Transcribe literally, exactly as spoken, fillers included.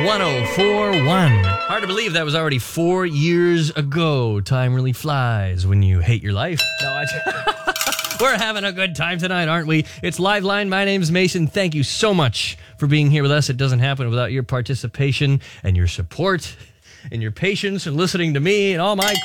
one oh four point one. Hard to believe that was already four years ago. Time really flies when you hate your life. No, I... We're having a good time tonight, aren't we? It's Live Line. My name's Mason. Thank you so much for being here with us. It doesn't happen without your participation and your support and your patience and listening to me and all my